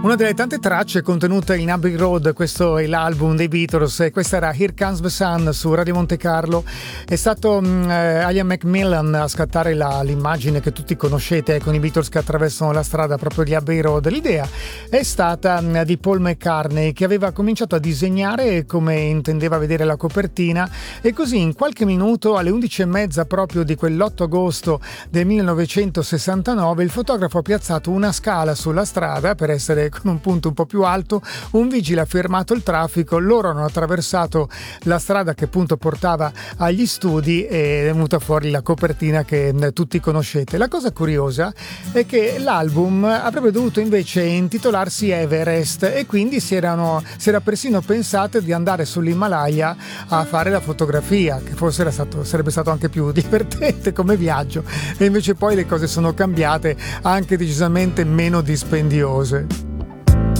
Una delle tante tracce contenute in Abbey Road, questo è l'album dei Beatles e questa era Here Comes the Sun su Radio Monte Carlo. È stato Ian McMillan a scattare l'immagine che tutti conoscete con i Beatles che attraversano la strada proprio di Abbey Road. L'idea è stata di Paul McCartney, che aveva cominciato a disegnare come intendeva vedere la copertina, e così in qualche minuto, alle 11:30 proprio di quell'8 agosto del 1969, il fotografo ha piazzato una scala sulla strada per essere con un punto un po' più alto. Un vigile ha fermato il traffico, loro hanno attraversato la strada che appunto portava agli studi ed è venuta fuori la copertina che tutti conoscete. La cosa curiosa è che l'album avrebbe dovuto invece intitolarsi Everest, e quindi si era persino pensato di andare sull'Himalaya a fare la fotografia, che forse sarebbe stato anche più divertente come viaggio, e invece poi le cose sono cambiate, anche decisamente meno dispendiose.